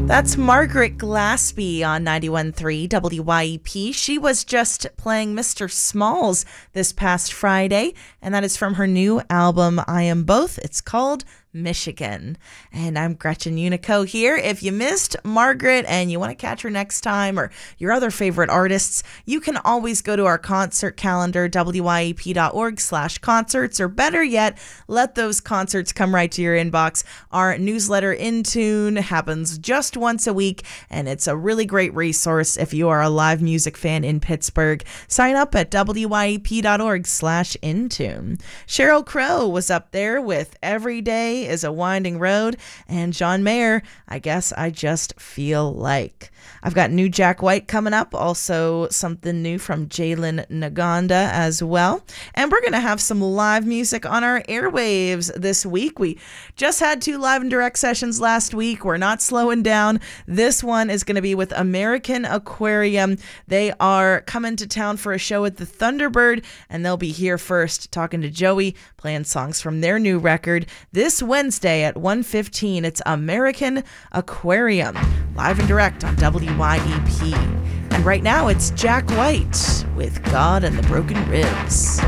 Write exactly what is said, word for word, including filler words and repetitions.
That's Margaret Glaspie on ninety-one point three W Y E P. She was just playing Mister Smalls this past Friday, and that is from her new album, I Am Both. It's called Michigan. And I'm Gretchen Unico here. If you missed Margaret and you want to catch her next time, or your other favorite artists, you can always go to our concert calendar, W Y E P dot org slash concerts, or better yet, let those concerts come right to your inbox. Our newsletter, In Tune, happens just once a week, and it's a really great resource if you are a live music fan in Pittsburgh. Sign up at W Y E P dot org slash in tune. Sheryl Crow was up there with Every Day is a Winding Road, and John Mayer, I Guess I Just Feel Like. I've got new Jack White coming up, also something new from Jalen Naganda as well. And we're going to have some live music on our airwaves this week. We just had two live and direct sessions last week. We're not slowing down. This one is going to be with American Aquarium. They are coming to town for a show at the Thunderbird, and they'll be here first talking to Joey, playing songs from their new record. This Wednesday at one fifteen, it's American Aquarium, live and direct on W Y E P. And right now it's Jack White with God and the Broken Ribs.